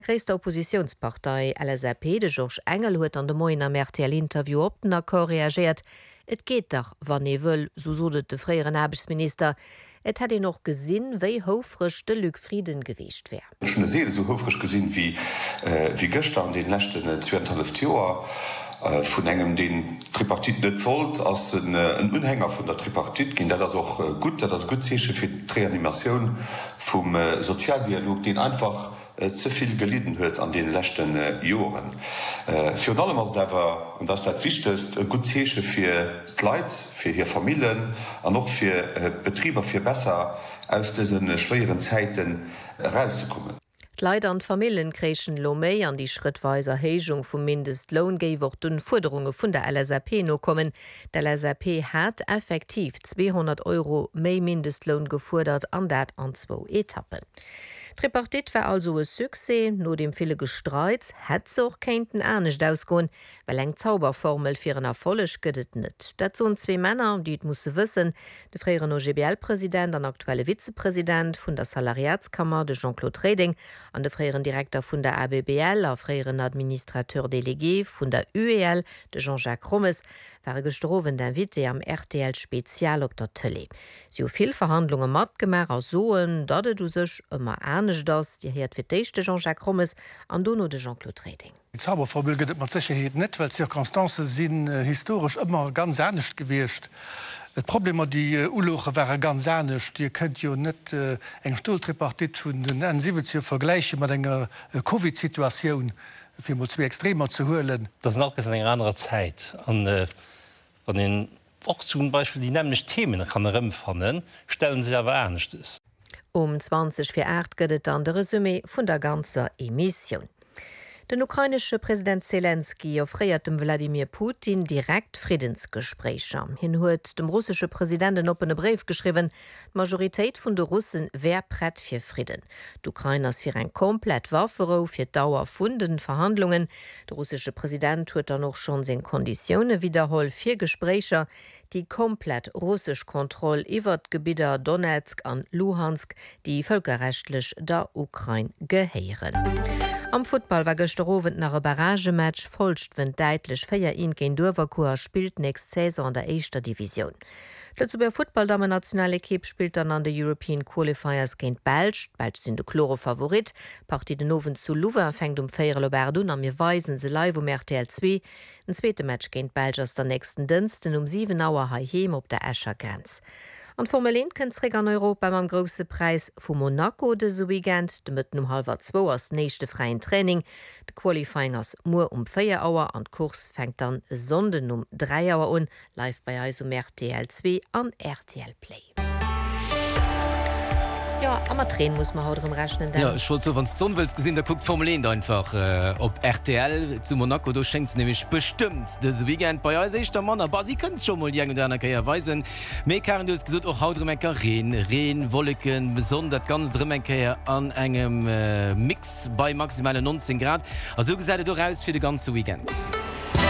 Gréisster Oppositionspartei LSRP de George Engel huet an de Moien am RTL-Interview op den Akkor reagiert. Et geht dach, wann e wëll, so sodet de fréieren Erbesminister. Et hat noch gesinn, wéi houfrech de Lüg Frieden gewicht wär. Schon seele so houfrech gesinn wie gëster an den lächten 2,5 Joer vun engem den Tripartit net volt ass en Unhänger vun der Tripartit ginn, dat auch gut, dat gut zeche fir d'Reanimatioun vum Sozialdialog, den einfach zuviel gelitten huet an den lächten Joren. Fi allem ass dawer und dats dat wichtest gut zeche fir Leiit, fir hir Familien, an noch fir Betrieber fir besser aus diesen schwieren Zeiten rauszukommen. Leider an Familien krechen lo méi an die schrittweiser Hegung vum Mindestlohngéwer dun Forderungen vun der LSRP no kommen. Der LSRP hat effektiv 200 € méi Mindestlohn gefordert an dat an 2 Etappen. Tripartit war also e Suse, no dem viele Gestreits het soch keinten ernstnecht ausgoen, well eng Zauberformel fir en erfollech gëdet net. Dat zon 2 Männer, die et musse wëssen, de freieren OGBL-Präsident an aktuelle Vizepräsident vun der Salariatskammer de Jean-Claude Reding, an de freieren Direktor vun der ABBL, a freieren Administrateur Delegé vun der UEL de Jean-Jacques Rommes, waren gestrowen d'Invité am RTL-Spezial op der Télé. Si viel Verhandlungen mat gemer as soen, datt du sech ëmmer ernstnecht dass Di hert fir d'échte Jean-Jacques Rommes an Dono de Jean-Claude Reding. Zauberformel gët mat Sicherheet net, weil Zirkonstanze sinn historisch immer ganz ernstnecht gewircht. Et Problem die Uloche wäre ganz ernstnecht, Di könnt jo net eng Stuhltripartit vun den N7 vergleiche mat enger COVID-Situationun fir mod 2 Extremer zu hoelen. Das nach in eng anderer Zeit an den zum Beispiel die nämlich Themen kann rëmfannen, stellen sie awer ernstes. 20:08 gëtt an de Resümé vun der ganzer Emission. Den ukrainische Präsident Zelensky offriert dem Wladimir Putin direkt Friedensgesprächer. Hin huet dem russische Präsidenten op einen Brief geschrieben, Majoritéit vun de Russen wär brett fir Frieden. D'Ukrainers fir ein komplett Waffero fir Dauer vun den Verhandlungen. Der russische Präsident huet noch schon seg Konditionne wiederholl fir Gesprächer, die komplett russisch Kontrolle iwwer Gebieter Donetsk an Luhansk, die völkerrechtlich der Ukraine geheieren. Am Football war gesterowen nach e Barragematch folcht wenn deitlich 4-1 gegen Durwakur spielt nächst Saison an der 1. Division. Lützeburger Football-Dame Nationalequipe spielt dann an der European Qualifiers gegen Belsch. Belsch sind de klore Favorit. Partie den Noven zu Louvain fängt 4 Loberdun an mir weisen se live RTL 2. Ein zweite Match gegen Belsch aus der nächsten Diensten 7 Uhr heim op der Escher Grenz. An Formel 1 kennt's an Europa am grosse Preis vu Monaco de so weekend, de mitten 1:30 as nächste freien Training. De Qualifying ass nur 4 Uhr an Kurs fängt dann Sonden 3 Uhr an, live bei RTL 2 an RTL Play. Ja, am Tränen muss man haut rechnen. Ja, ich wollte so, wenn du willst gesehen, da guckt Formel 1 einfach ob RTL zu Monaco, du schenkst nämlich bestimmt das Weekend bei euch ist der Mann, aber sie können es schon mal irgendeiner Karriere weisen. Mehr Karen, du hast gesagt, auch haut Rehen, Wolken, besonders ganz Drümmenkehr an einem Mix bei maximal 19 Grad. Also gesagt, du raus für die ganze Weekend.